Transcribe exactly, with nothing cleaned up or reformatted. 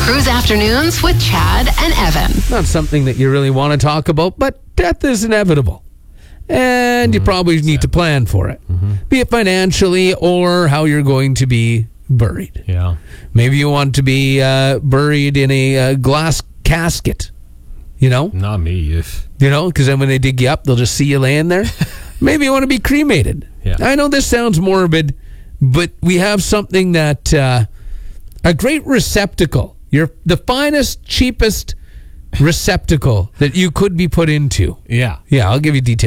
Cruise Afternoons with Chad and Evan. Not something that you really want to talk about, but death is inevitable. And mm-hmm. you probably need to plan for it. Mm-hmm. Be it financially or how you're going to be buried. Yeah. Maybe you want to be uh, buried in a uh, glass casket. You know? Not me. If You know, because then when they dig you up, they'll just see you laying there. Maybe you want to be cremated. Yeah. I know this sounds morbid, but we have something that, uh, a great receptacle. You're the finest, cheapest receptacle that you could be put into. Yeah. Yeah, I'll give you details.